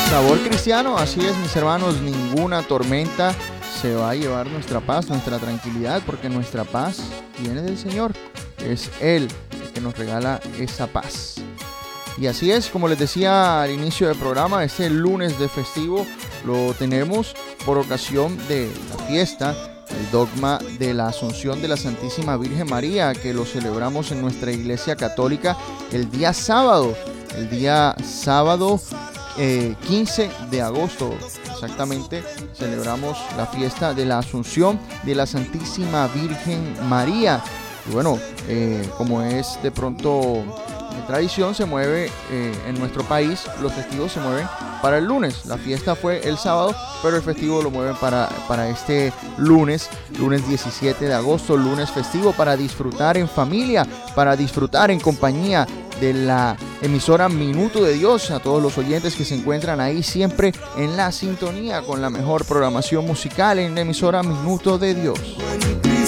Sabor cristiano, así es, mis hermanos, ninguna tormenta se va a llevar nuestra paz, nuestra tranquilidad, porque nuestra paz viene del Señor. Es Él el que nos regala esa paz. Y así es, como les decía al inicio del programa, este lunes de festivo lo tenemos por ocasión de la fiesta, el dogma de la Asunción de la Santísima Virgen María, que lo celebramos en nuestra Iglesia Católica el día sábado 15 de agosto. Exactamente, celebramos la fiesta de la Asunción de la Santísima Virgen María. Y bueno, como es de pronto de tradición, se mueve en nuestro país, los festivos se mueven para el lunes. La fiesta fue el sábado, pero el festivo lo mueven para este lunes 17 de agosto, lunes festivo, para disfrutar en familia, para disfrutar en compañía de la emisora Minuto de Dios, a todos los oyentes que se encuentran ahí siempre en la sintonía con la mejor programación musical en la emisora Minuto de Dios.